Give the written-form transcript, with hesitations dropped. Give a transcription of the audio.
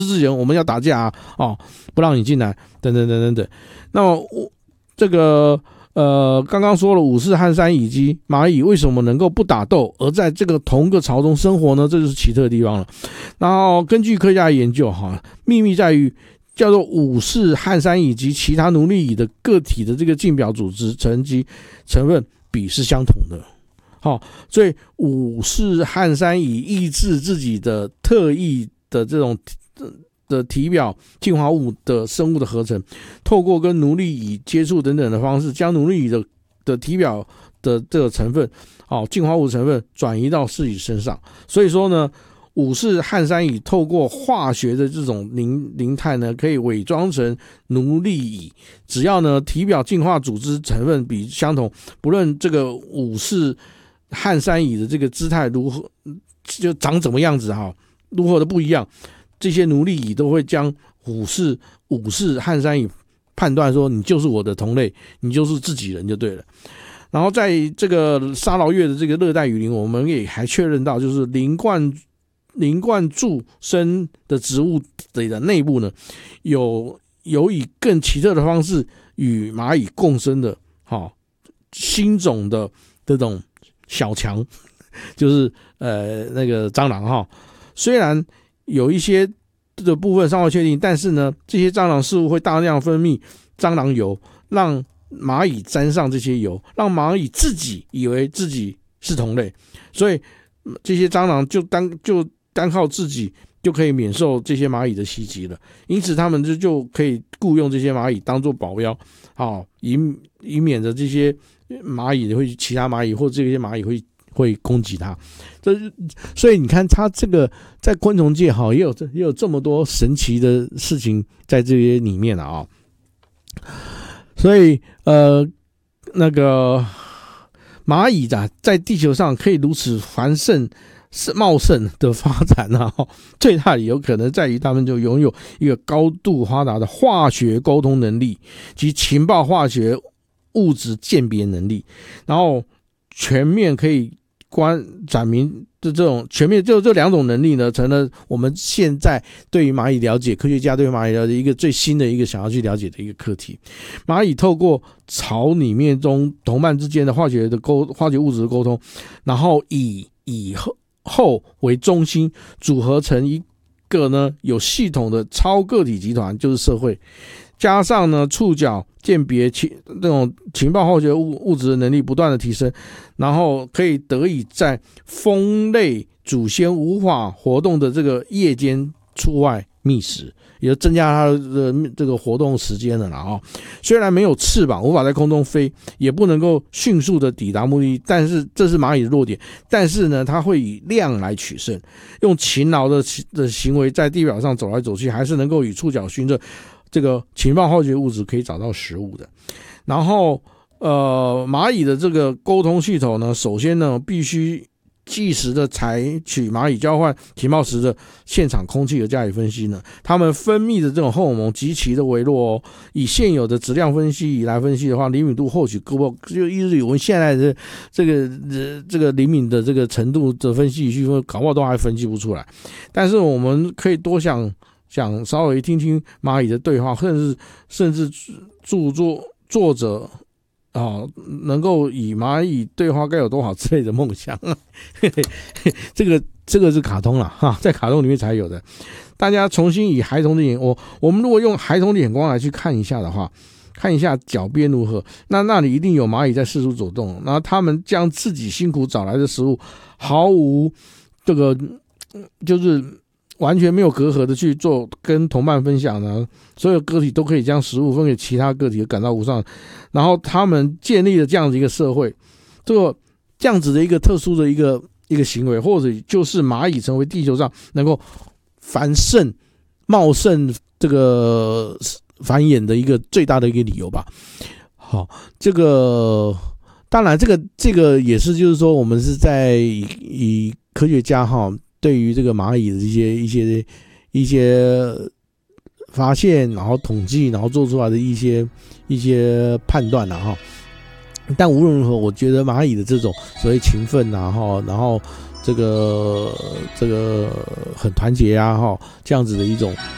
之前我们要打架啊，不让你进来，等等等等等。那么这个刚刚说了武士、汉山以及蚂蚁为什么能够不打斗，而在这个同个巢中生活呢？这就是奇特的地方了。然后根据科学家的研究，秘密在于叫做武士、汉山以及其他奴隶蚁的个体的这个竞表组织层级成分比是相同的。所以武士、汉山蚁抑制自己的特异的这种的体表进化物的生物的合成，透过跟奴隶蚁接触等等的方式，将奴隶蚁的体表的这个成分，进化物成分转移到自己身上。所以说呢，武士、汉山蚁透过化学的这种凝态呢，可以伪装成奴隶蚁。只要呢体表进化组织成分比相同，不论这个武士、汉山蚁的这个姿态如何，就长怎么样子如何的不一样，这些奴隶蚁都会将武士、汉山蚁判断说你就是我的同类，你就是自己人就对了。然后在这个沙劳越的这个热带雨林，我们也还确认到，就是鳞冠柱生的植物的内部呢，有以更奇特的方式与蚂蚁共生的新种的这种小强，就是那个蟑螂虽然有一些的部分尚未确定，但是呢，这些蟑螂似乎会大量分泌蟑螂油，让蚂蚁沾上这些油，让蚂蚁自己以为自己是同类，所以这些蟑螂就单靠自己就可以免受这些蚂蚁的袭击了。因此他们就可以雇佣这些蚂蚁当做保镖，以免着这些蚂蚁会其他蚂蚁或这些蚂蚁会攻击它。所以你看它这个在昆虫界也有这么多神奇的事情在这些里面啊。所以那个蚂蚁在地球上可以如此茂盛的发展最大的理由可能在于他们就拥有一个高度发达的化学沟通能力及情报化学物质鉴别能力，然后全面可以展明的这种全面，就这两种能力呢，成了我们现在对于蚂蚁了解，科学家对于蚂蚁了解一个最新的一个想要去了解的一个课题。蚂蚁透过巢里面中同伴之间的化学物质的沟通，然后以后为中心组合成一个呢有系统的超个体集团，就是社会。加上呢触角鉴别这种情报化学物质的能力不断的提升，然后可以得以在蜂类祖先无法活动的这个夜间出外觅食，也就增加它的这个活动时间了啦虽然没有翅膀，无法在空中飞，也不能够迅速的抵达目的地，但是这是蚂蚁的弱点。但是呢，它会以量来取胜，用勤劳的行为在地表上走来走去，还是能够以触角熏着这个情报化学物质可以找到食物的。然后蚂蚁的这个沟通系统呢，首先呢必须即时的采取蚂蚁交换情报时的现场空气而加以分析呢，它们分泌的这种荷尔蒙极其的微弱以现有的质量分析仪来分析的话，灵敏度或许就一直有我们现在的这个灵敏的这个程度的分析去搞不好都还分析不出来。但是我们可以多想稍微听听蚂蚁的对话，甚至作者能够以蚂蚁对话该有多好之类的梦想这个是卡通啦在卡通里面才有的。大家重新以孩童的我们如果用孩童的眼光来去看一下的话，看一下脚边如何，那里一定有蚂蚁在四处走动，然后他们将自己辛苦找来的食物毫无这个就是完全没有隔阂的去做跟同伴分享呢，所有个体都可以将食物分给其他个体，感到无上。然后他们建立了这样子一个社会，这样子的一个特殊的一个行为，或者就是蚂蚁成为地球上能够茂盛这个繁衍的一个最大的一个理由吧。好，这个当然这个也是就是说我们是在以科学家对于这个蚂蚁的一些发现，然后统计，然后做出来的一些判断但无论如何，我觉得蚂蚁的这种所谓勤奋然后这个很团结这样子的一种